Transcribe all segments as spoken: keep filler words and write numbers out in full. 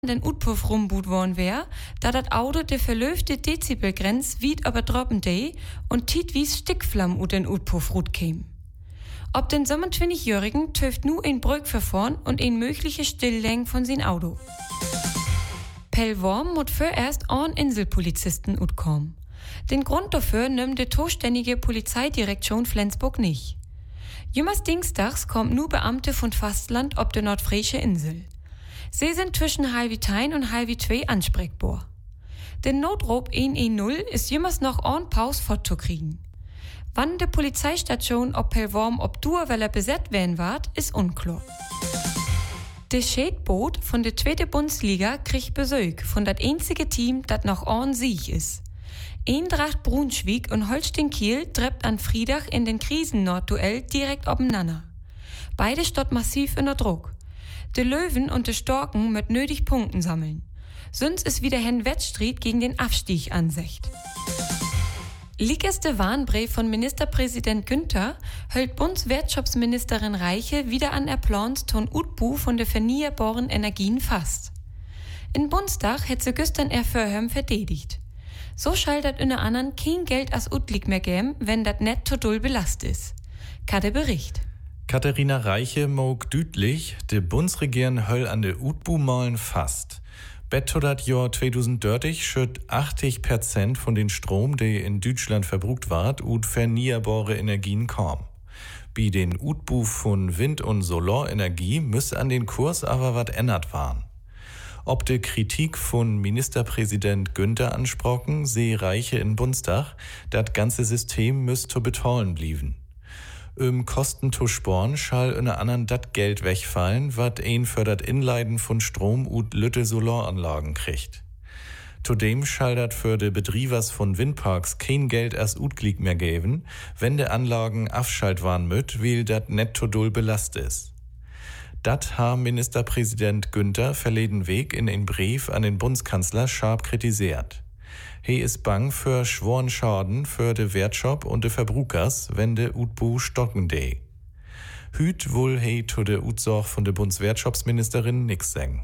den Utpuff rumbut worden wär, da dat Auto de verlöfte Dezibelgrenz wied aber droppen dei und tit wie's Stickflamm ut den Utpuff rut käm. Ob den siebenundzwanzigjährigen töft nu ein Brückverfahren und ein mögliche Stilllängen von sin Auto. Pellworm mut vorerst an Inselpolizisten utkommen. Den Grund dafür nimmt die zuständige Polizeidirektion Flensburg nicht. Jümmers Dienstags kommt nu Beamte von Fastland ob der nordfriesische Insel. Sie sind zwischen halbitein und halb zwei ansprechbar. Den Notruf hundertzehn ist jümmers noch on Pause fortzukriegen. Wann die Polizeistation ob Pellworm ob Durweller besetzt werden ward, ist unklar. Das Schädboot von der zweiten Bundesliga kriegt Besuch von das einzige Team, das noch on Sieg ist. Eintracht Braunschweig und Holstein Kiel treppt an Freitag in den Krisennordduell direkt obeinander. Beide stott massiv unter Druck. Die Löwen und die Storken mit nötig Punkten sammeln. Sonst ist wieder ein Wettstreit gegen den Abstieg ansicht. Liegeste Warnbrief von Ministerpräsident Günther hält Bundeswirtschaftsministerin Reiche wieder an Erplans ton Utbu von der erneuerbaren Energien fast. In Bundestag hätte sie gestern er Förhem verteidigt. So schaltet unter anderem kein Geld als Utlig mehr gäm, wenn dat net to dull belast is. Kade Bericht. Katharina Reiche mog düdlich, de Bundesregierung höll an de Utbu malen fast. Bet dat Jahr zweitausenddreißig schütt achtzig Prozent von den Strom, der in Deutschland verbrucht ward, ut erneuerbare Energien kam. Bei den Utbu von Wind- und Solarenergie müsse an den Kurs aber wat ändert waren. Ob de Kritik von Ministerpräsident Günther ansprochen, seh Reiche in Bundestag, dat ganze System müsst zu betollen blieben. Im Kosten zu sporn schall in anderen dat Geld wegfallen, wat ein für dat Inleiden von Strom ut lütte Solaranlagen kriegt. Zudem schall dat für de Betriebers von Windparks kein Geld als Utglied mehr geben, wenn de Anlagen afschalt waren müt, weil dat net to dull belast is. Dat ha Ministerpräsident Günther verleden Weg in ein Brief an den Bundeskanzler scharf kritisiert. He is bang für schworen Schaden für de Wertschop und de Verbrukers, wenn de Utbu stocken de. Hüt wohl he to de Utsorg von de Bundeswirtschaftsministerin nix sagen.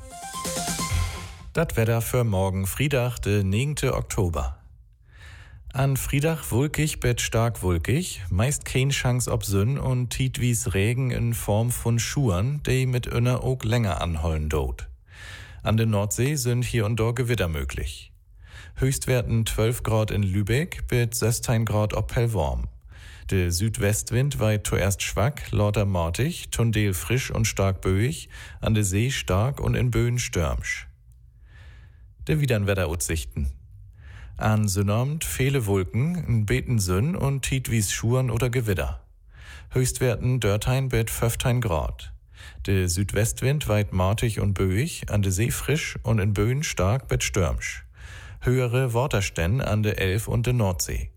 Dat Wetter für morgen Freitag, de neunten Oktober. An Freitag wolkig bet stark wolkig, meist kein Chance ob Sünn und tiet wie's Regen in Form von Schuhen, die mit inner ook länger anhollen dort. An der Nordsee sind hier und dort Gewitter möglich. Höchstwerten zwölf Grad in Lübeck bis sechzehn Grad ob Pellworm. Der Südwestwind weit zuerst schwach, lauter martig, tundel frisch und stark böig, an der See stark und in Böen stürmisch. Der widern Wetteraussichten. An Sonnabend viele Wolken, n beten Sünn und tiet wie's Schuhen oder Gewitter. Höchstwerten dörtein bet fünfzehn Grad. Der Südwestwind weit martig und böig, an der See frisch und in Böen stark bet stürmisch. Höhere Waterstände an der Elf und der Nordsee.